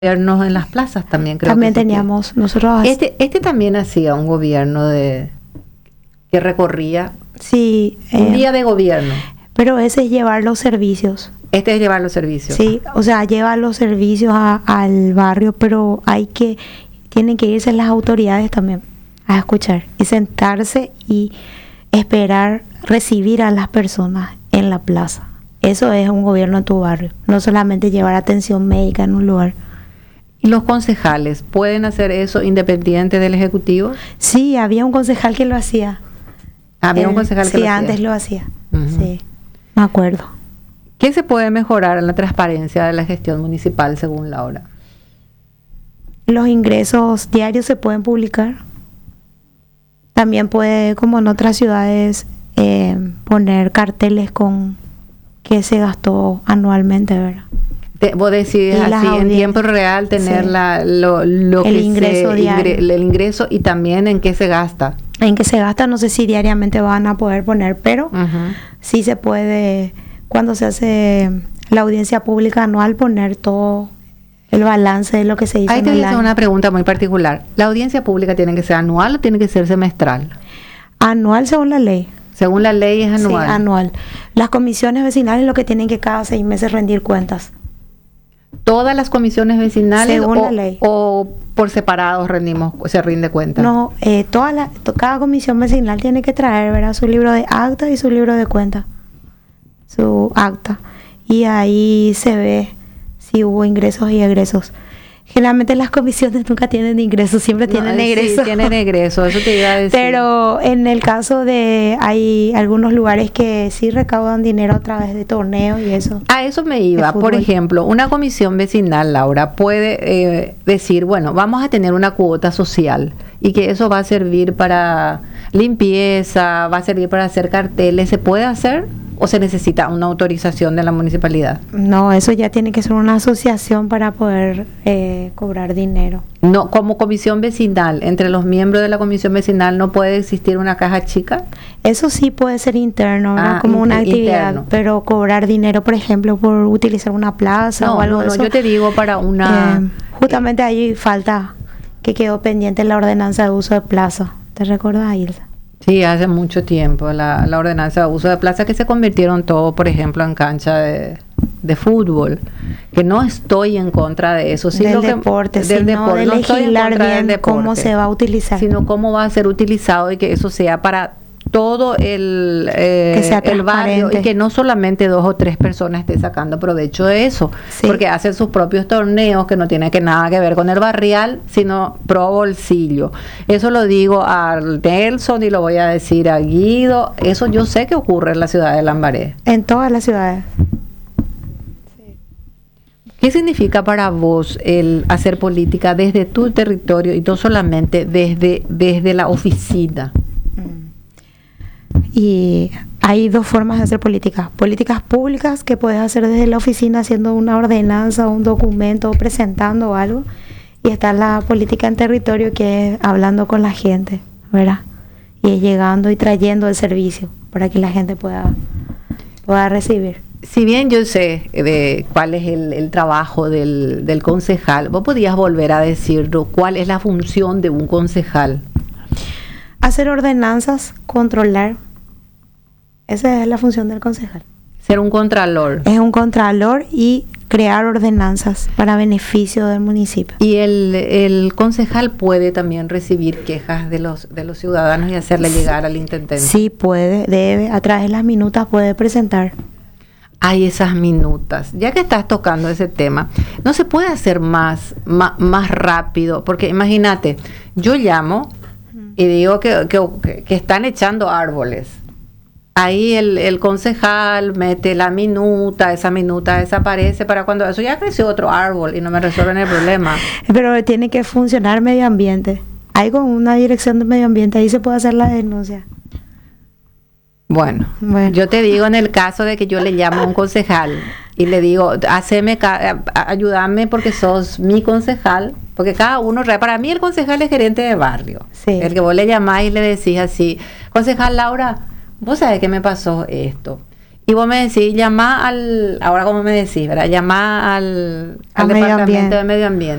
gobiernos en las plazas también, creo También que teníamos nosotros. Este también hacía un gobierno que recorría Sí. un día de gobierno. Pero ese es llevar los servicios. Este es llevar los servicios. Sí, o sea, lleva los servicios al barrio, pero tienen que irse las autoridades también a escuchar y sentarse y esperar recibir a las personas en la plaza. Eso es un gobierno en tu barrio, no solamente llevar atención médica en un lugar. ¿Y los concejales pueden hacer eso independiente del Ejecutivo? Sí, había un concejal que lo hacía. Había un concejal que sí, lo hacía. antes lo hacía. Uh-huh. Sí, me acuerdo. ¿Qué se puede mejorar en la transparencia de la gestión municipal según Laura? Los ingresos diarios se pueden publicar. También puede, como en otras ciudades, poner carteles con qué se gastó anualmente, ¿verdad? Vos decís así en tiempo real tener sí. El ingreso diario. El ingreso y también en qué se gasta. En qué se gasta, no sé si diariamente van a poder poner, pero sí se puede, cuando se hace la audiencia pública anual, poner todo el balance de lo que se hizo. Ahí te voy a hacer una pregunta muy particular. ¿La audiencia pública tiene que ser anual o tiene que ser semestral? Anual según la ley. Según la ley es anual. Sí, anual. Las comisiones vecinales lo que tienen que cada 6 meses rendir cuentas. ¿Todas las comisiones vecinales según la ley, o por separado se rinde cuenta? No, cada comisión vecinal tiene que traer, ¿verdad?, su libro de acta y su libro de cuenta, su acta, y ahí se ve si hubo ingresos y egresos. Generalmente las comisiones nunca tienen ingresos, siempre tienen egresos. Sí, tienen egresos, eso te iba a decir. Pero en el caso hay algunos lugares que sí recaudan dinero a través de torneos y eso. A eso me iba. Por ejemplo, una comisión vecinal, Laura, puede decir, bueno, vamos a tener una cuota social y que eso va a servir para limpieza, va a servir para hacer carteles. ¿Se puede hacer o se necesita una autorización de la municipalidad? No, eso ya tiene que ser una asociación para poder cobrar dinero. No, como comisión vecinal, entre los miembros de la comisión vecinal no puede existir una caja chica. Eso sí puede ser interno, como una actividad, interno. Pero cobrar dinero, por ejemplo, por utilizar una plaza o algo de eso. No, yo te digo para una... justamente ahí falta que quedó pendiente la ordenanza de uso de plaza. ¿Te recuerdas, Ilsa? Sí, hace mucho tiempo la ordenanza de uso de plaza, que se convirtieron todo, por ejemplo, en cancha de fútbol, que no estoy en contra de eso, sino del deporte, de legislar bien cómo se va a utilizar, sino cómo va a ser utilizado y que eso sea para todo el barrio y que no solamente 2 o 3 personas estén sacando provecho de eso, porque hacen sus propios torneos que no tienen nada que ver con el barrial, sino pro bolsillo. Eso lo digo a Nelson y lo voy a decir a Guido. Eso yo sé que ocurre en la ciudad de Lambaré. En todas las ciudades. ¿Qué significa para vos el hacer política desde tu territorio y no solamente desde la oficina? Y hay 2 formas de hacer políticas públicas que puedes hacer desde la oficina haciendo una ordenanza, un documento, presentando algo, y está la política en territorio, que es hablando con la gente, ¿verdad? Y es llegando y trayendo el servicio para que la gente pueda recibir. Si bien yo sé de cuál es el trabajo del concejal, vos podías volver a decirlo, ¿cuál es la función de un concejal? Hacer ordenanzas, controlar. Esa es la función del concejal. Ser un contralor. Es un contralor y crear ordenanzas para beneficio del municipio. Y el concejal puede también recibir quejas de los ciudadanos y hacerle llegar al intendente. Sí, puede, debe, a través de las minutas puede presentar. Hay esas minutas. Ya que estás tocando ese tema, ¿no se puede hacer más rápido? Porque imagínate, yo llamo y digo que están echando árboles. Ahí el concejal mete la minuta, esa minuta desaparece para cuando eso ya creció otro árbol y no me resuelven el problema. Pero tiene que funcionar medio ambiente. Hay con una dirección de medio ambiente, ahí se puede hacer la denuncia. Bueno, yo te digo, en el caso de que yo le llamo a un concejal y le digo, ayúdame porque sos mi concejal, porque cada uno, para mí el concejal es gerente de barrio. Sí. El que vos le llamás y le decís así, concejal Laura, vos sabés que me pasó esto. Y vos me decís, llama ahora como me decís, ¿verdad? Llama al Departamento de Medio Ambiente.